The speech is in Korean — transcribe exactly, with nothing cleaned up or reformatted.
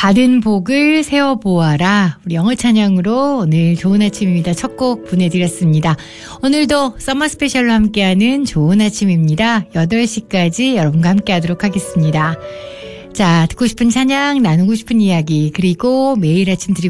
받은 복을 세어보아라. 우리 영어 찬양으로 오늘 좋은 아침입니다. 첫 곡 보내드렸습니다. 오늘도 서머 스페셜로 함께하는 좋은 아침입니다. 여덟 시까지 여러분과 함께하도록 하겠습니다. 자, 듣고 싶은 찬양, 나누고 싶은 이야기, 그리고 매일 아침 드리고